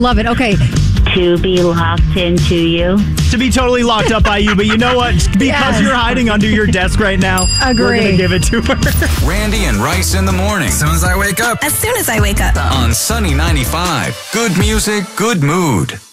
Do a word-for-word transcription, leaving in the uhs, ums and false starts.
Love it. Okay. To be locked into you. To be totally locked up by you, but you know what? Because Yes. you're hiding under your desk right now, Agree. we're going to give it to her. Randy and Rice in the morning. As soon as I wake up. As soon as I wake up. On Sunny ninety-five. Good music, good mood.